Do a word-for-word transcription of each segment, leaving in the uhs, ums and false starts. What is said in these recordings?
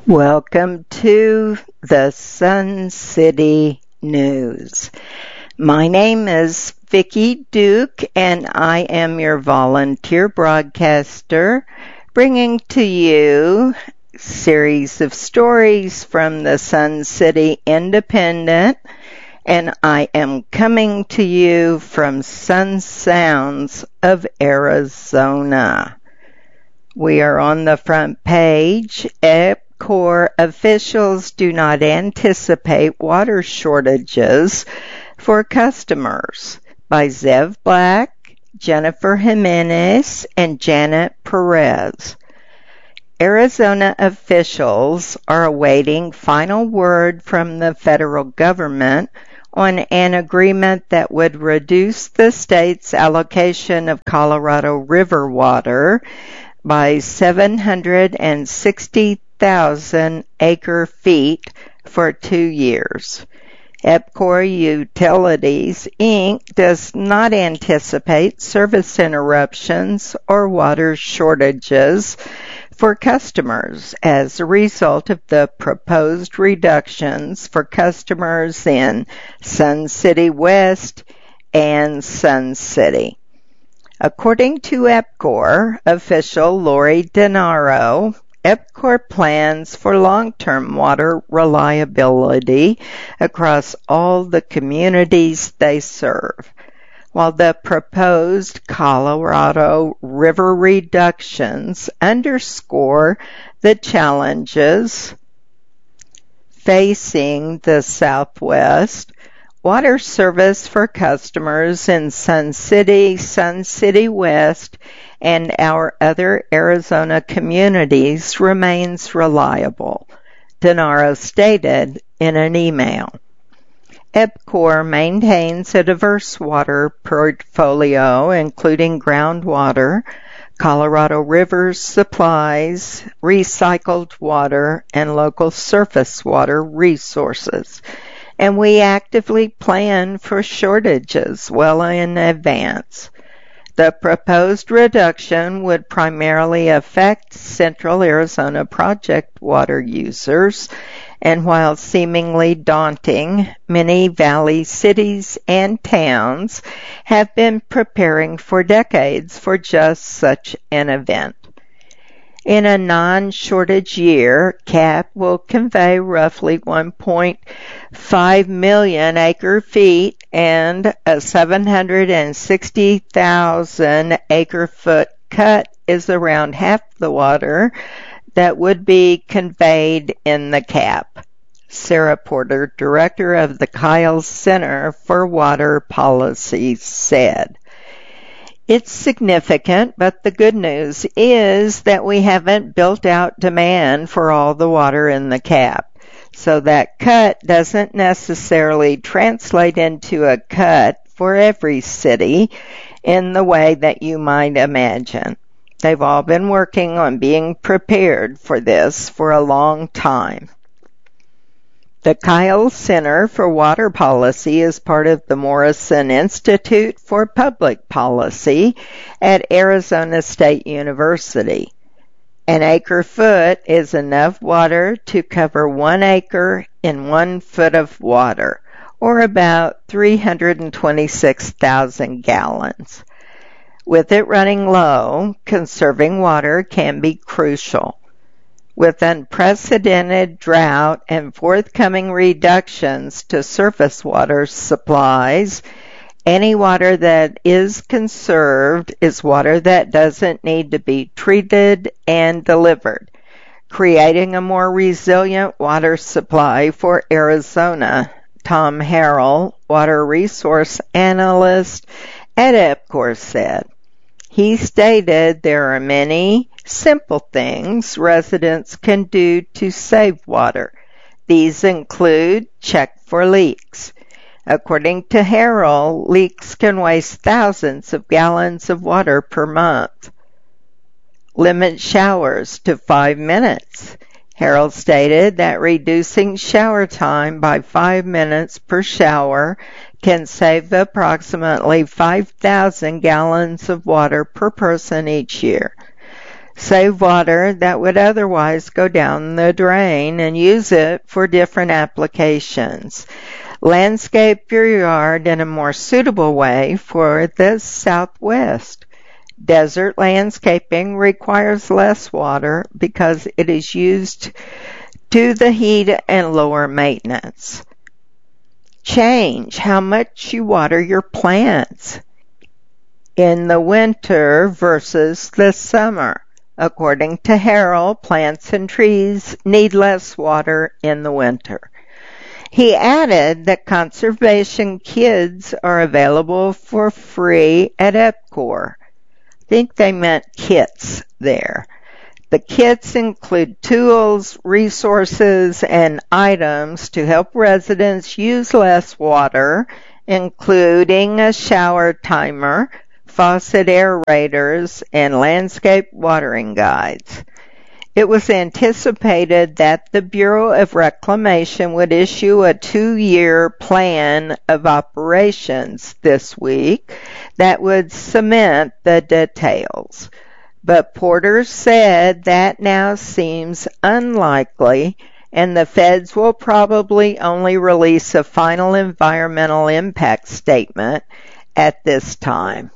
Welcome to the Sun City News. My name is Vicki Duke, and I am your volunteer broadcaster, bringing to you a series of stories from the Sun City Independent, and I am coming to you from Sun Sounds of Arizona. We are on the front page. EPCOR officials do not anticipate water shortages for customers, by Zev Black, Jennifer Jimenez, and Janet Perez. Arizona officials are awaiting final word from the federal government on an agreement that would reduce the state's allocation of Colorado River water by seven hundred sixty thousand acre feet for two years. EPCOR Utilities, Incorporated does not anticipate service interruptions or water shortages for customers as a result of the proposed reductions for customers in Sun City West and Sun City. According to EPCOR official Lori Denaro, EPCOR plans for long-term water reliability across all the communities they serve. While the proposed Colorado River reductions underscore the challenges facing the Southwest, water service for customers in Sun City, Sun City West, and our other Arizona communities remains reliable, Denaro stated in an email. EPCOR maintains a diverse water portfolio, including groundwater, Colorado River supplies, recycled water, and local surface water resources, and we actively plan for shortages well in advance. The proposed reduction would primarily affect Central Arizona project water users, and while seemingly daunting, many valley cities and towns have been preparing for decades for just such an event. In a non-shortage year, C A P will convey roughly one point five million acre feet, and a seven hundred sixty thousand acre foot cut is around half the water that would be conveyed in the C A P. Sarah Porter, director of the Kyle Center for Water Policy, said. It's significant, but the good news is that we haven't built out demand for all the water in the C A P. So that cut doesn't necessarily translate into a cut for every city in the way that you might imagine. They've all been working on being prepared for this for a long time. The Kyle Center for Water Policy is part of the Morrison Institute for Public Policy at Arizona State University. An acre-foot is enough water to cover one acre in one foot of water, or about three hundred twenty-six thousand gallons. With it running low, conserving water can be crucial. With unprecedented drought and forthcoming reductions to surface water supplies, any water that is conserved is water that doesn't need to be treated and delivered, creating a more resilient water supply for Arizona, Tom Harrell, water resource analyst at EPCOR, said. He stated there are many simple things residents can do to save water. These include check for leaks. According to Harrell, leaks can waste thousands of gallons of water per month. Limit showers to five minutes. Harrell stated that reducing shower time by five minutes per shower can save approximately five thousand gallons of water per person each year. save water that would otherwise go down the drain, and use it for different applications. Landscape your yard in a more suitable way for the Southwest. Desert landscaping requires less water because it is used to the heat and lower maintenance. Change how much you water your plants in the winter versus the summer. According to Harold, plants and trees need less water in the winter. He added that conservation kits are available for free at EPCOR. I think they meant kits there. The kits include tools, resources, and items to help residents use less water, including a shower timer, faucet aerators, and landscape watering guides. It was anticipated that the Bureau of Reclamation would issue a two-year plan of operations this week that would cement the details. But Porter said that now seems unlikely, and the feds will probably only release a final environmental impact statement at this time.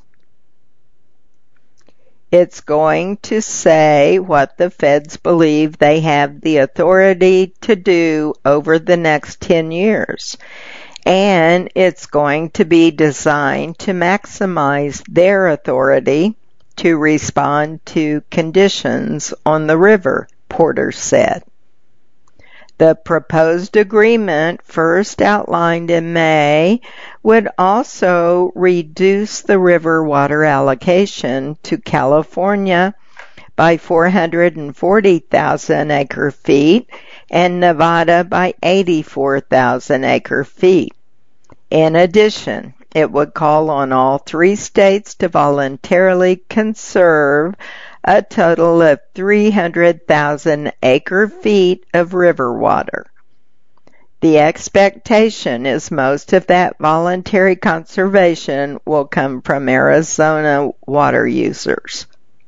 It's going to say what the feds believe they have the authority to do over the next ten years. And it's going to be designed to maximize their authority to respond to conditions on the river, Porter said. The proposed agreement, first outlined in May, would also reduce the river water allocation to California by four hundred forty thousand acre feet and Nevada by eighty-four thousand acre feet. In addition, it would call on all three states to voluntarily conserve a total of three hundred thousand acre feet of river water. The expectation is most of that voluntary conservation will come from Arizona water users.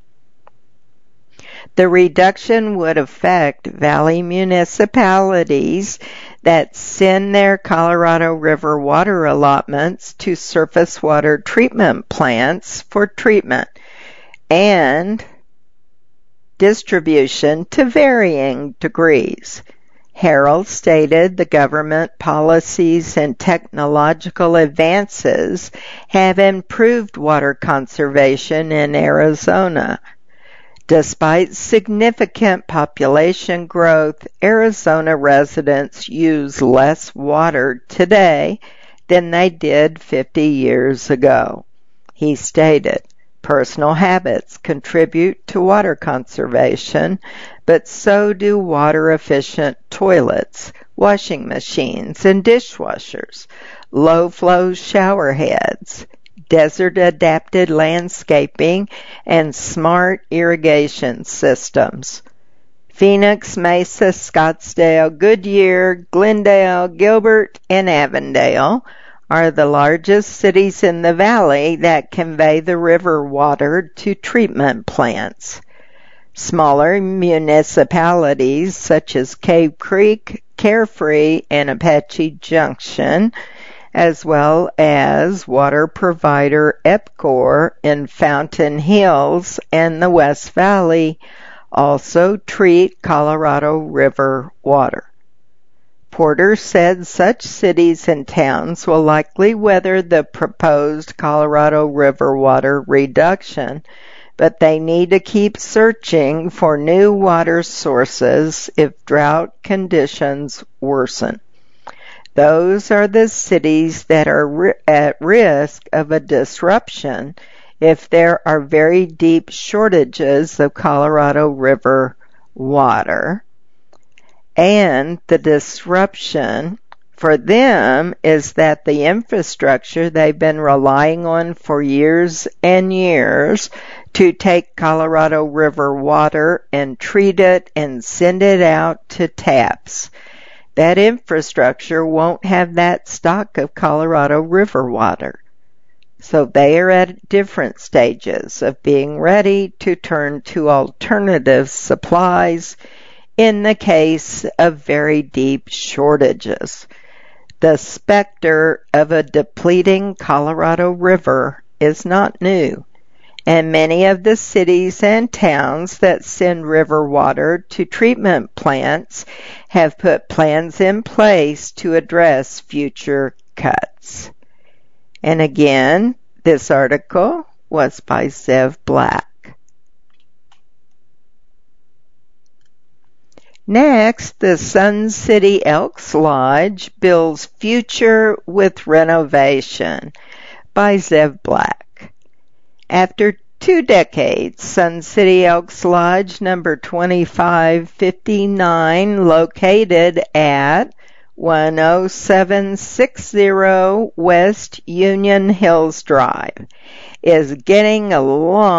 The reduction would affect valley municipalities that send their Colorado River water allotments to surface water treatment plants for treatment and distribution to varying degrees. Harold stated the government policies and technological advances have improved water conservation in Arizona. Despite significant population growth, Arizona residents use less water today than they did fifty years ago. He stated, personal habits contribute to water conservation, but so do water-efficient toilets, washing machines, and dishwashers, low-flow shower heads, desert-adapted landscaping, and smart irrigation systems. Phoenix, Mesa, Scottsdale, Goodyear, Glendale, Gilbert, and Avondale are the largest cities in the valley that convey the river water to treatment plants. Smaller municipalities such as Cave Creek, Carefree, and Apache Junction, as well as water provider EPCOR in Fountain Hills and the West Valley, also treat Colorado River water. Porter said such cities and towns will likely weather the proposed Colorado River water reduction, but they need to keep searching for new water sources if drought conditions worsen. Those are the cities that are ri- at risk of a disruption if there are very deep shortages of Colorado River water. And the disruption for them is that the infrastructure they've been relying on for years and years to take Colorado River water and treat it and send it out to taps. That infrastructure won't have that stock of Colorado River water. So they are at different stages of being ready to turn to alternative supplies in the case of very deep shortages. The specter of a depleting Colorado River is not new, and many of the cities and towns that send river water to treatment plants have put plans in place to address future cuts. And again, this article was by Zev Black. Next, the Sun City Elks Lodge builds future with renovation by Zev Black. After two decades, Sun City Elks Lodge number twenty-five fifty-nine, located at one oh seven sixty West Union Hills Drive, is getting along